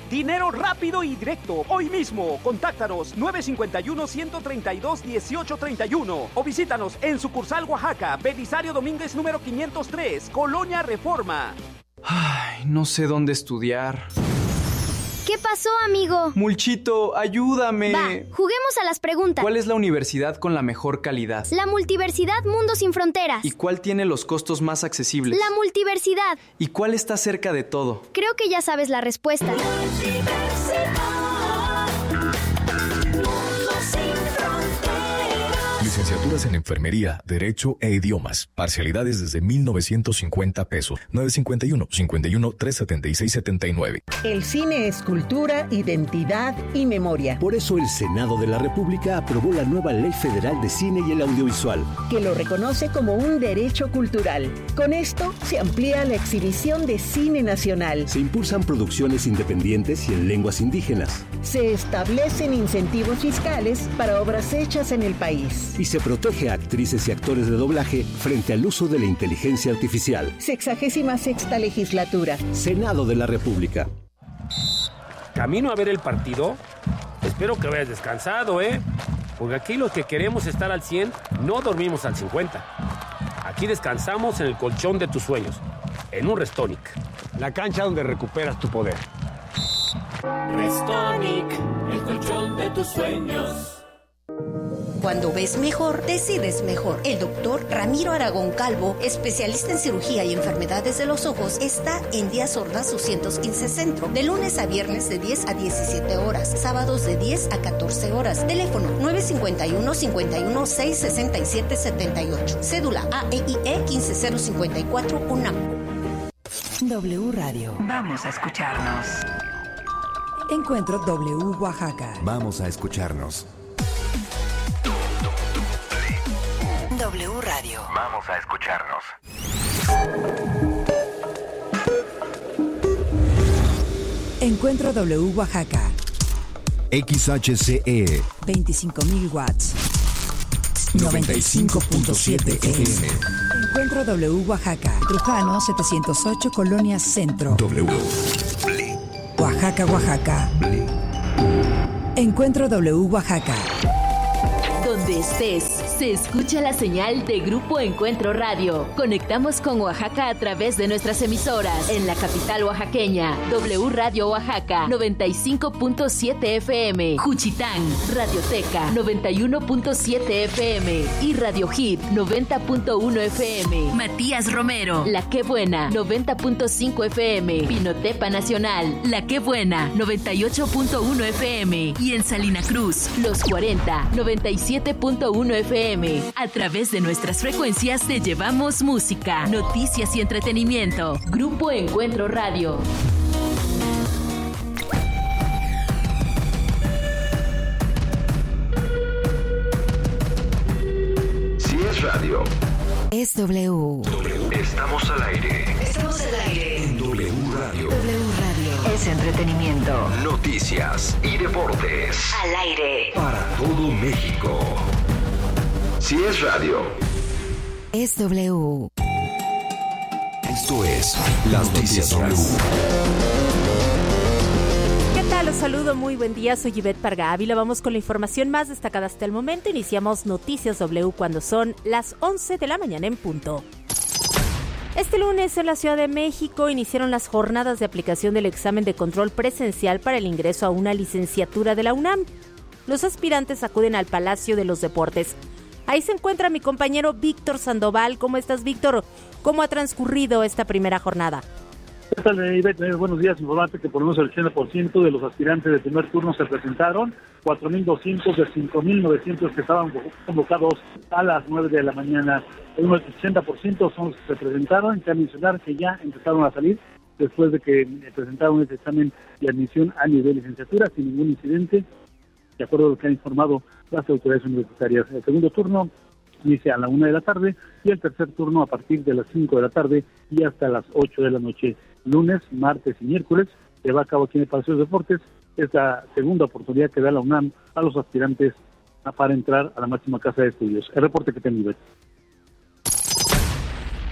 Dinero rápido y directo. Hoy mismo. Contáctanos 951-132-1831 o visítanos en sucursal Oaxaca, Belisario Domínguez número 503, Colonia Reforma. Ay, no sé dónde estudiar. ¿Qué pasó, amigo? Mulchito, ayúdame. Va, juguemos a las preguntas. ¿Cuál es la universidad con la mejor calidad? La Multiversidad Mundo Sin Fronteras. ¿Y cuál tiene los costos más accesibles? La Multiversidad. ¿Y cuál está cerca de todo? Creo que ya sabes la respuesta. Licenciaturas en Enfermería, Derecho e Idiomas. Parcialidades desde 1,950 pesos. 951-51-376-79. El cine es cultura, identidad y memoria. Por eso el Senado de la República aprobó la nueva Ley Federal de Cine y el Audiovisual, que lo reconoce como un derecho cultural. Con esto se amplía la exhibición de cine nacional. Se impulsan producciones independientes y en lenguas indígenas. Se establecen incentivos fiscales para obras hechas en el país. Y se protege a actrices y actores de doblaje frente al uso de la inteligencia artificial. 66ª legislatura. Senado de la República. ¿Camino a ver el partido? Espero que vayas descansado, porque aquí los que queremos estar al 100 no dormimos al 50. Aquí descansamos en el colchón de tus sueños, en un Restonic. La cancha donde recuperas tu poder. Restonic, el colchón de tus sueños. Cuando ves mejor, decides mejor. El doctor Ramiro Aragón Calvo, especialista en cirugía y enfermedades de los ojos, está en Díaz Ordaz 215 Centro, de lunes a viernes de 10 a 17 horas, sábados de 10 a 14 horas. Teléfono 951-51-667-78. Cédula AEIE 15054 UNAM. W Radio. Vamos a escucharnos. Encuentro W Oaxaca. Vamos a escucharnos. W Radio. Vamos a escucharnos. Encuentro W Oaxaca. XHCE 25,000 watts. 95.7 FM. Encuentro W Oaxaca. Trujano 708 Colonia Centro. W. Oaxaca, Oaxaca. Encuentro W Oaxaca. Donde estés, se escucha la señal de Grupo Encuentro Radio. Conectamos con Oaxaca a través de nuestras emisoras. En la capital oaxaqueña, W Radio Oaxaca, 95.7 FM. Juchitán, Radioteca, 91.7 FM. Y Radio Hit, 90.1 FM. Matías Romero, La Qué Buena, 90.5 FM. Pinotepa Nacional, La Qué Buena, 98.1 FM. Y en Salina Cruz, Los 40, 97.1 FM. A través de nuestras frecuencias te llevamos música, noticias y entretenimiento. Grupo Encuentro Radio. Si es radio, es W. Estamos al aire. Estamos al aire. En W Radio. W Radio. Es entretenimiento. Noticias y deportes. Al aire. Para todo México. Si es radio, es W. Esto es Las Noticias W. ¿Qué tal? Los saludo, muy buen día, soy Ivette Parga Ávila. Vamos con la información más destacada hasta el momento. Iniciamos Noticias W cuando son las 11 de la mañana en punto. Este lunes en la Ciudad de México iniciaron las jornadas de aplicación del examen de control presencial para el ingreso a una licenciatura de la UNAM. Los aspirantes acuden al Palacio de los Deportes. Ahí se encuentra mi compañero Víctor Sandoval. ¿Cómo estás, Víctor? ¿Cómo ha transcurrido esta primera jornada? ¿Qué tal, Ivette? Buenos días. Informarte que por lo menos el 80% de los aspirantes de primer turno se presentaron, 4.200 de 5.900 que estaban convocados a las 9 de la mañana. El 80% son los que se presentaron. Hay que mencionar que ya empezaron a salir después de que presentaron este examen de admisión a nivel licenciatura sin ningún incidente, de acuerdo a lo que han informado las autoridades universitarias. El segundo turno inicia a la 1 de la tarde y el tercer turno a partir de las 5 de la tarde y hasta las 8 de la noche. Lunes, martes y miércoles se va a cabo aquí en el Palacio de Deportes. Es la segunda oportunidad que da la UNAM a los aspirantes para entrar a la máxima casa de estudios. El reporte que tengo, Ivette.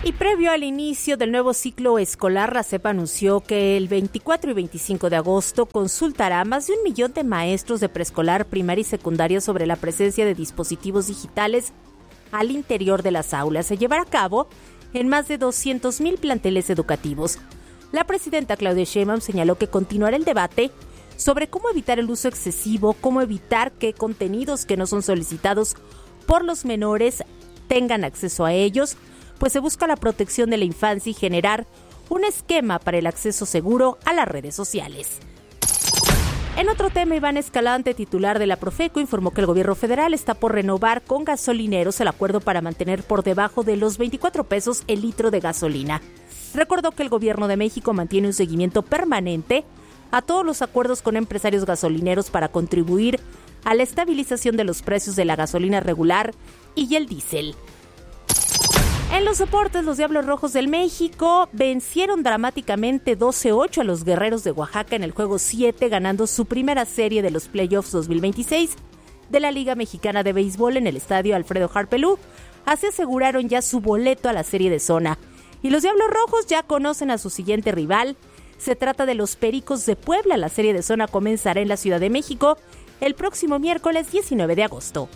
Y previo al inicio del nuevo ciclo escolar, la SEP anunció que el 24 y 25 de agosto consultará a más de 1 millón de maestros de preescolar, primaria y secundaria sobre la presencia de dispositivos digitales al interior de las aulas. Se llevará a cabo en más de 200,000 planteles educativos. La presidenta Claudia Sheinbaum señaló que continuará el debate sobre cómo evitar el uso excesivo, cómo evitar que contenidos que no son solicitados por los menores tengan acceso a ellos, pues se busca la protección de la infancia y generar un esquema para el acceso seguro a las redes sociales. En otro tema, Iván Escalante, titular de la Profeco, informó que el gobierno federal está por renovar con gasolineros el acuerdo para mantener por debajo de los 24 pesos el litro de gasolina. Recordó que el gobierno de México mantiene un seguimiento permanente a todos los acuerdos con empresarios gasolineros para contribuir a la estabilización de los precios de la gasolina regular y el diésel. En los deportes, los Diablos Rojos del México vencieron dramáticamente 12-8 a los Guerreros de Oaxaca en el juego 7, ganando su primera serie de los playoffs 2026 de la Liga Mexicana de Béisbol en el estadio Alfredo Harpelú. Así aseguraron ya su boleto a la serie de zona. Y los Diablos Rojos ya conocen a su siguiente rival. Se trata de los Pericos de Puebla. La serie de zona comenzará en la Ciudad de México el próximo miércoles 19 de agosto.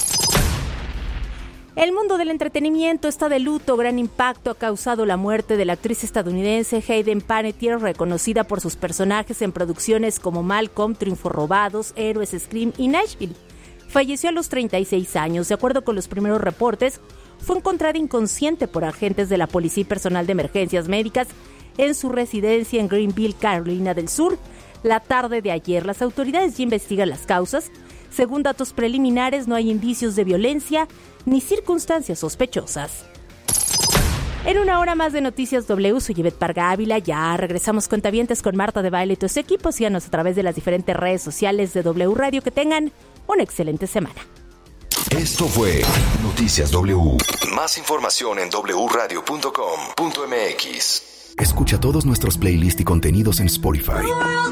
El mundo del entretenimiento está de luto. Gran impacto ha causado la muerte de la actriz estadounidense Hayden Panettiere, reconocida por sus personajes en producciones como Malcolm, Triunfos Robados, Héroes, Scream y Nashville. Falleció a los 36 años. De acuerdo con los primeros reportes, fue encontrada inconsciente por agentes de la policía y personal de emergencias médicas en su residencia en Greenville, Carolina del Sur, la tarde de ayer. Las autoridades ya investigan las causas. Según datos preliminares, no hay indicios de violencia ni circunstancias sospechosas. En una hora más de Noticias W, soy Ivette Parga Ávila. Ya regresamos cuentavientes con Marta de Baile y todo su equipo. Síganos a través de las diferentes redes sociales de W Radio. Que tengan una excelente semana. Esto fue Noticias W. Más información en wradio.com.mx. Escucha todos nuestros playlists y contenidos en Spotify.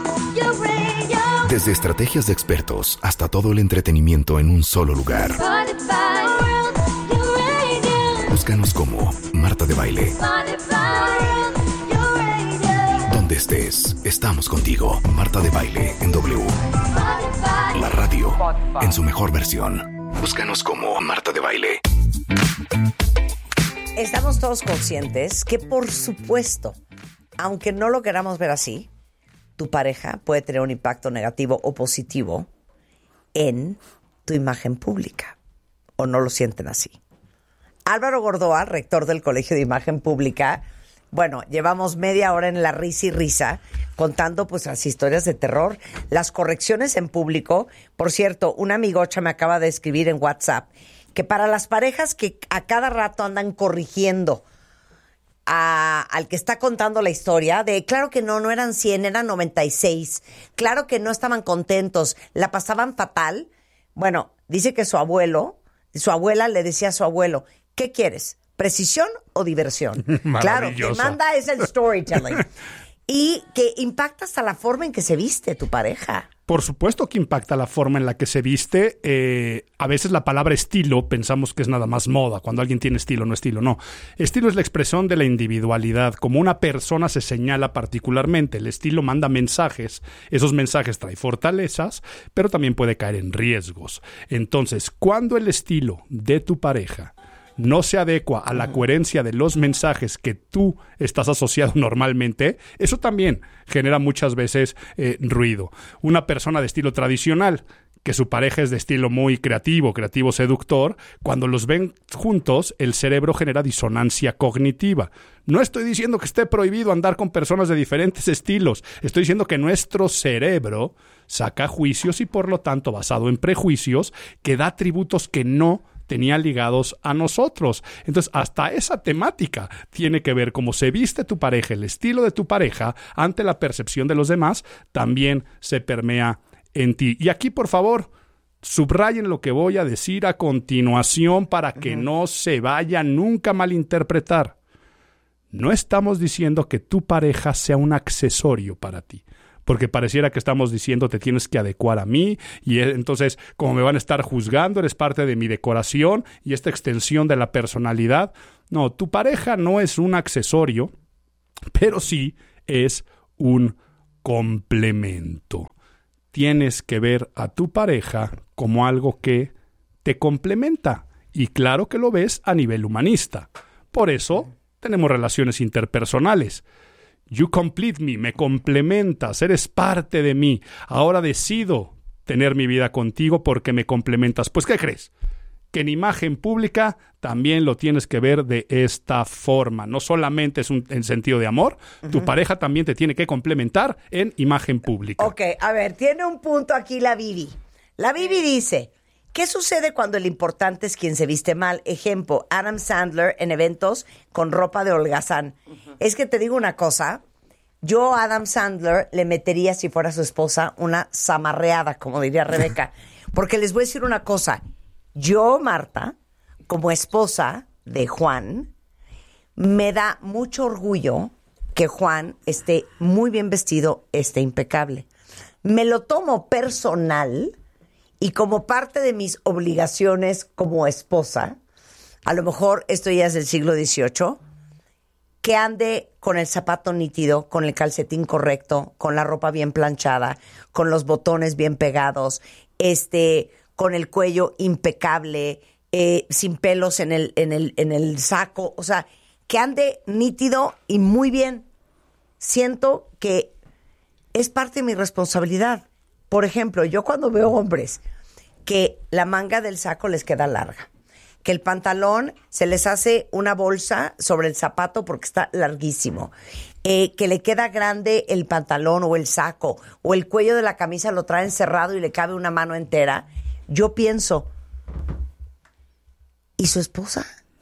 Desde estrategias de expertos hasta todo el entretenimiento en un solo lugar. Búscanos como Marta de Baile. Donde estés, estamos contigo. Marta de Baile en W. La radio en su mejor versión. Búscanos como Marta de Baile. Estamos todos conscientes que, por supuesto, aunque no lo queramos ver así, tu pareja puede tener un impacto negativo o positivo en tu imagen pública. ¿O no lo sienten así? Álvaro Gordoa, rector del Colegio de Imagen Pública, bueno, llevamos media hora en la risa y risa contando pues las historias de terror, las correcciones en público. Por cierto, una amigocha me acaba de escribir en WhatsApp que para las parejas que a cada rato andan corrigiendo al que está contando la historia de claro que no eran 100, eran 96, claro que no estaban contentos, la pasaban fatal. Bueno, dice que su abuela le decía a su abuelo, ¿qué quieres? ¿Precisión o diversión? Claro, que manda es el storytelling. Y que impacta hasta la forma en que se viste tu pareja. Por supuesto que impacta la forma en la que se viste. A veces la palabra estilo pensamos que es nada más moda. Cuando alguien tiene estilo, no estilo, no. Estilo es la expresión de la individualidad. Como una persona se señala particularmente. El estilo manda mensajes. Esos mensajes traen fortalezas, pero también puede caer en riesgos. Entonces, cuando el estilo de tu pareja no se adecua a la coherencia de los mensajes que tú estás asociado normalmente, eso también genera muchas veces ruido. Una persona de estilo tradicional, que su pareja es de estilo muy creativo seductor, cuando los ven juntos, el cerebro genera disonancia cognitiva. No estoy diciendo que esté prohibido andar con personas de diferentes estilos, estoy diciendo que nuestro cerebro saca juicios y por lo tanto, basado en prejuicios, que da atributos que no tenía ligados a nosotros. Entonces, hasta esa temática tiene que ver cómo se viste tu pareja, el estilo de tu pareja ante la percepción de los demás, también se permea en ti. Y aquí, por favor, subrayen lo que voy a decir a continuación para que no se vaya nunca a malinterpretar. No estamos diciendo que tu pareja sea un accesorio para ti. porque pareciera que estamos diciendo te tienes que adecuar a mí, y entonces como me van a estar juzgando, eres parte de mi decoración y esta extensión de la personalidad. No, tu pareja no es un accesorio, pero sí es un complemento. Tienes que ver a tu pareja como algo que te complementa, y claro que lo ves a nivel humanista. Por eso tenemos relaciones interpersonales. You complete me complementas, eres parte de mí. Ahora decido tener mi vida contigo porque me complementas. Pues, ¿qué crees? Que en imagen pública también lo tienes que ver de esta forma. No solamente es en sentido de amor, tu pareja también te tiene que complementar en imagen pública. Ok, a ver, tiene un punto aquí la Vivi. La Vivi dice, ¿qué sucede cuando el importante es quien se viste mal? Ejemplo, Adam Sandler en eventos con ropa de holgazán. Es que te digo una cosa, yo a Adam Sandler le metería, si fuera su esposa, una zamarreada, como diría Rebeca. Porque les voy a decir una cosa. Yo, Marta, como esposa de Juan, me da mucho orgullo que Juan esté muy bien vestido, esté impecable. Me lo tomo personal y como parte de mis obligaciones como esposa, a lo mejor esto ya es del siglo XVIII, que ande con el zapato nítido, con el calcetín correcto, con la ropa bien planchada, con los botones bien pegados, con el cuello impecable, sin pelos en el saco, o sea, que ande nítido y muy bien. Siento que es parte de mi responsabilidad. Por ejemplo, yo cuando veo hombres que la manga del saco les queda larga, que el pantalón se les hace una bolsa sobre el zapato porque está larguísimo, que le queda grande el pantalón o el saco, o el cuello de la camisa lo traen cerrado y le cabe una mano entera, yo pienso, ¿y su esposa?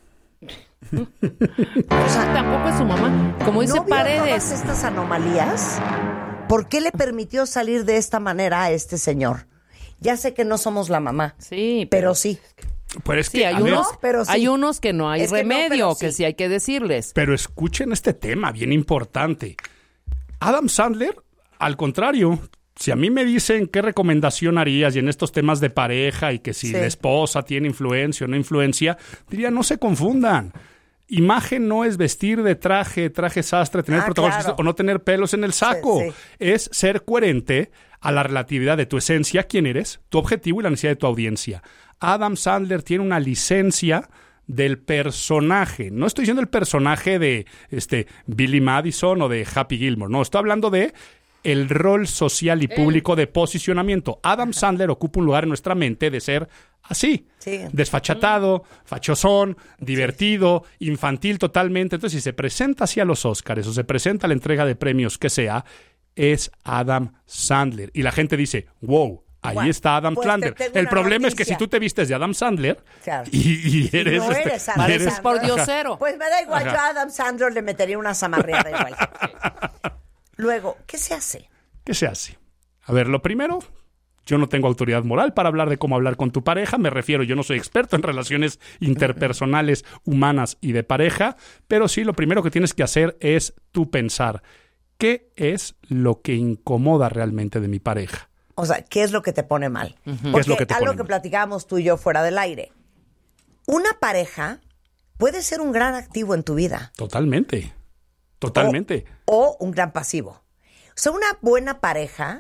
O sea, tampoco es su mamá. Como dice ¿no Paredes. vio todas estas anomalías? ¿Por qué le permitió salir de esta manera a este señor? Ya sé que no somos la mamá. Sí, pero sí. Pero es Sí, que, hay unos que no hay Es que no, remedio, pero que sí. sí hay que decirles. Pero escuchen este tema bien importante. Adam Sandler, al contrario, si a mí me dicen qué recomendación harías y en estos temas de pareja y que si la esposa tiene influencia o no influencia, diría no se confundan. Imagen no es vestir de traje sastre, tener protagonistas o no tener pelos en el saco. Sí. Es ser coherente a la relatividad de tu esencia, quién eres, tu objetivo y la necesidad de tu audiencia. Adam Sandler tiene una licencia del personaje. No estoy diciendo el personaje de Billy Madison o de Happy Gilmore. No, estoy hablando de el rol social y público de posicionamiento. Adam Sandler ocupa un lugar en nuestra mente de ser así, desfachatado, fachosón, divertido, infantil totalmente. Entonces, si se presenta así a los Óscares o se presenta a la entrega de premios que sea, es Adam Sandler. Y la gente dice, wow, ahí está Adam Sandler. El problema es que si tú te vistes de Adam Sandler y eres... no eres Adam Pareces Sandler. por diosero. Pues me da igual, yo a Adam Sandler le metería una zamarreada igual. Luego, ¿qué se hace? ¿Qué se hace? A ver, lo primero, yo no tengo autoridad moral para hablar de cómo hablar con tu pareja. Me refiero, yo no soy experto en relaciones interpersonales, humanas y de pareja, pero sí lo primero que tienes que hacer es tú pensar, ¿qué es lo que incomoda realmente de mi pareja? O sea, ¿qué es lo que te pone mal? ¿Qué Porque es lo que te algo pone que mal? platicábamos tú y yo fuera del aire. Una pareja puede ser un gran activo en tu vida. Totalmente. Totalmente. O un gran pasivo. O sea, una buena pareja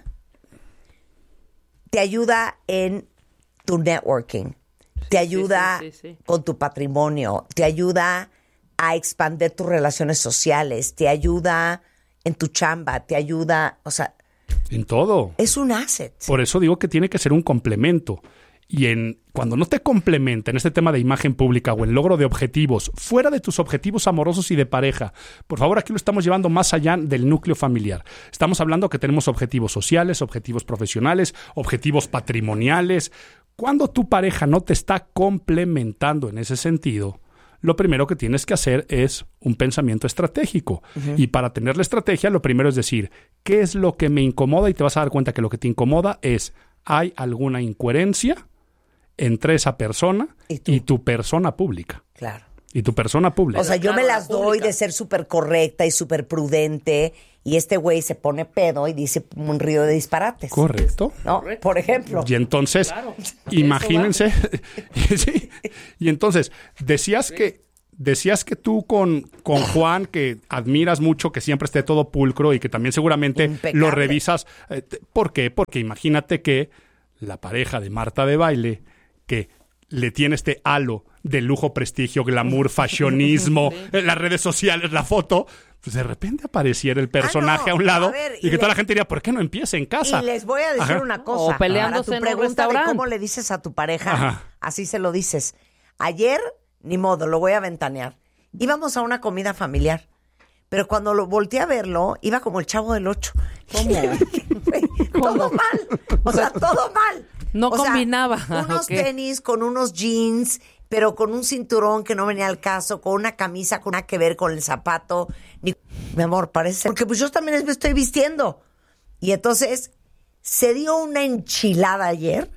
te ayuda en tu networking, te ayuda con tu patrimonio, te ayuda a expandir tus relaciones sociales, te ayuda en tu chamba, te ayuda, o sea, En todo. es un asset. Por eso digo que tiene que ser un complemento. Y cuando no te complementa en este tema de imagen pública o en logro de objetivos, fuera de tus objetivos amorosos y de pareja, por favor, aquí lo estamos llevando más allá del núcleo familiar. Estamos hablando que tenemos objetivos sociales, objetivos profesionales, objetivos patrimoniales. Cuando tu pareja no te está complementando en ese sentido, lo primero que tienes que hacer es un pensamiento estratégico. Y para tener la estrategia, lo primero es decir, ¿qué es lo que me incomoda? Y te vas a dar cuenta que lo que te incomoda es, ¿hay alguna incoherencia entre esa persona y tu persona pública? Claro. Y tu persona pública. O sea, yo me las doy de ser súper correcta y súper prudente, y este güey se pone pedo y dice un río de disparates. Correcto. ¿No? Por ejemplo. Y entonces, imagínense. Sí. Y entonces, decías que tú con Juan, que admiras mucho, que siempre esté todo pulcro y que también seguramente impecable, lo revisas. ¿Por qué? Porque imagínate que la pareja de Marta de Baile, que le tiene este halo de lujo, prestigio, glamour, fashionismo, las redes sociales, la foto, pues de repente apareciera el personaje a un lado y que toda la gente diría, ¿por qué no empieza en casa? Y les voy a decir una cosa. O peleándose para tu en un pregunta de restaurante. cómo le dices a tu pareja, Ajá. así se lo dices. Ayer, ni modo, lo voy a ventanear. Íbamos a una comida familiar, pero cuando lo volteé a verlo, iba como el Chavo del 8. ¿Cómo? Todo mal. O sea, todo mal. No combinaba. Unos tenis con unos jeans, pero con un cinturón que no venía al caso, con una camisa con nada que ver con el zapato. Mi amor, parece... Porque pues yo también me estoy vistiendo. Y entonces se dio una enchilada ayer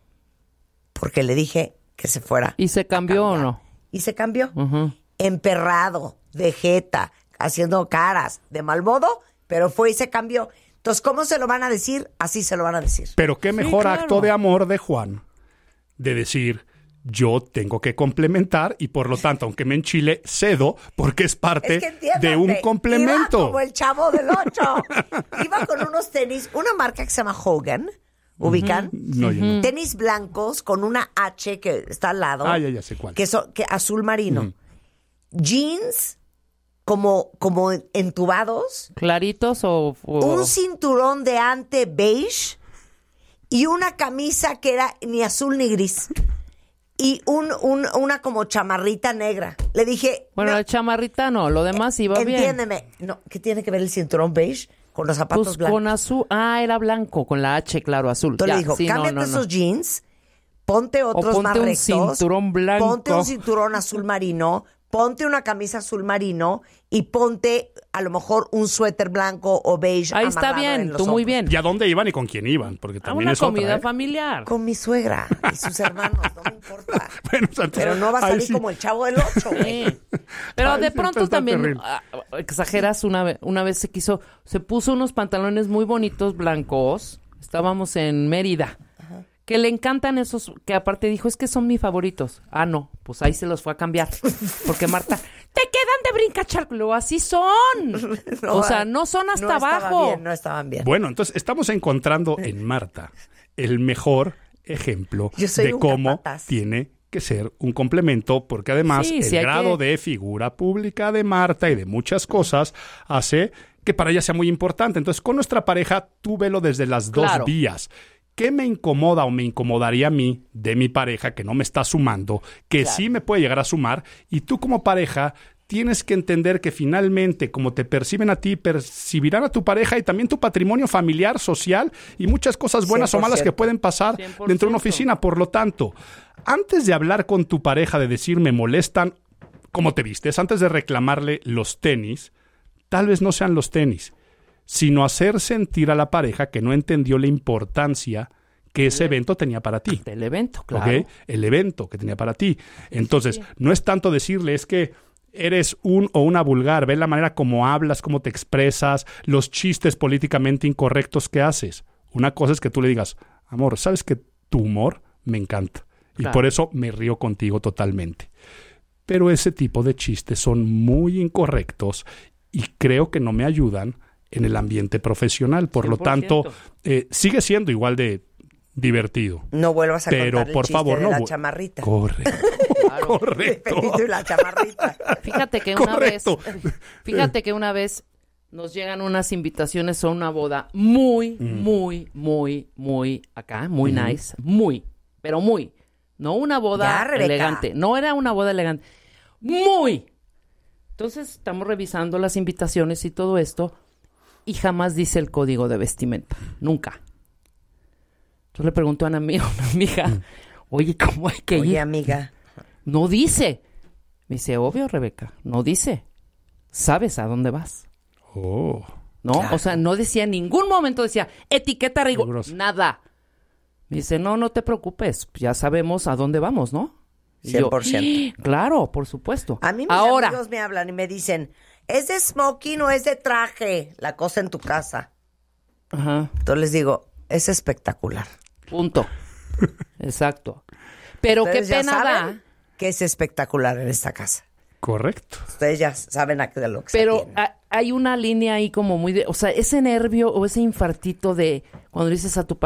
porque le dije que se fuera. ¿Y se cambió o no? Y se cambió. Uh-huh. Emperrado, de jeta, haciendo caras, de mal modo, pero fue y se cambió. Entonces, ¿cómo se lo van a decir? Así se lo van a decir. Pero qué mejor acto de amor de Juan, de decir, yo tengo que complementar y por lo tanto, aunque me enchile, cedo porque es parte de un complemento. Iba como el Chavo del 8. Iba con unos tenis, una marca que se llama Hogan, ¿ubican? No, yo no. Tenis blancos con una H que está al lado. Ya sé cuál. Que azul marino. Jeans como entubados. ¿Claritos o...? Un cinturón de ante beige y una camisa que era ni azul ni gris. Y una como chamarrita negra. Le dije... Bueno, la chamarrita no, lo demás iba bien. Entiéndeme. No, ¿qué tiene que ver el cinturón beige con los zapatos pues blancos? Con azul. Era blanco, con la H, claro, azul. Entonces le digo, cámbiate esos jeans, ponte otros ponte más un rectos. cinturón blanco. Ponte un cinturón azul marino, ponte una camisa azul marino y ponte a lo mejor un suéter blanco o beige. Ahí está bien, tú muy bien. ¿Y a dónde iban y con quién iban? Porque también una es comida otra, familiar. Con mi suegra y sus hermanos, no me importa. Bueno, o sea, pero no va a salir como el Chavo del 8, güey. Pero de pronto también exageras. Una vez se puso unos pantalones muy bonitos blancos. Estábamos en Mérida. Que le encantan esos, que aparte dijo, es que son mis favoritos. No, pues ahí se los fue a cambiar. Porque Marta, te quedan de brincacharco. Luego, así son. O sea, no son hasta abajo. No estaban bien. Bueno, entonces estamos encontrando en Marta el mejor ejemplo de cómo tiene que ser un complemento, porque además el grado de figura pública de Marta y de muchas cosas hace que para ella sea muy importante. Entonces, con nuestra pareja, tú velo desde las dos vías. ¿Qué me incomoda o me incomodaría a mí de mi pareja que no me está sumando, que sí me puede llegar a sumar? Y tú como pareja tienes que entender que finalmente, como te perciben a ti, percibirán a tu pareja y también tu patrimonio familiar, social y muchas cosas buenas 100%. O malas que pueden pasar 100%. Dentro de una oficina. Por lo tanto, antes de hablar con tu pareja, de decir me molestan cómo te vistes, antes de reclamarle los tenis, tal vez no sean los tenis, sino hacer sentir a la pareja que no entendió la importancia que ese evento tenía para ti. El evento, claro. ¿Okay? El evento que tenía para ti. Entonces, no es tanto decirle, es que eres un o una vulgar, ve la manera como hablas, cómo te expresas, los chistes políticamente incorrectos que haces. Una cosa es que tú le digas, amor, ¿sabes que tu humor me encanta? Y por eso me río contigo totalmente. Pero ese tipo de chistes son muy incorrectos y creo que no me ayudan en el ambiente profesional. Por 100%. Lo tanto, sigue siendo igual de divertido. No vuelvas a pero contar el por chiste favor, de la chamarrita. Correcto. Correcto. Y la chamarrita. Fíjate que una vez nos llegan unas invitaciones a una boda muy acá, muy nice, pero muy. No una boda elegante. No era una boda elegante. Muy. Entonces estamos revisando las invitaciones y todo esto. Y jamás dice el código de vestimenta. Nunca. Entonces le pregunto a una amiga, oye, ¿cómo hay que ir? Oye, amiga. No dice. Me dice, obvio, Rebeca, no dice. ¿Sabes a dónde vas? Oh. ¿No? Claro. O sea, no decía en ningún momento, decía, etiqueta rigor, nada. Me dice, no te preocupes, ya sabemos a dónde vamos, ¿no? 100%. Claro, por supuesto. A mí mis amigos me hablan y me dicen, ¿es de smoking o es de traje la cosa en tu casa? Ajá. Entonces les digo, es espectacular. Punto. Exacto. Pero qué pena da que es espectacular en esta casa. Correcto. Ustedes ya saben a qué de lo que Pero hay una línea ahí como muy de... O sea, ese nervio o ese infartito de cuando dices a tu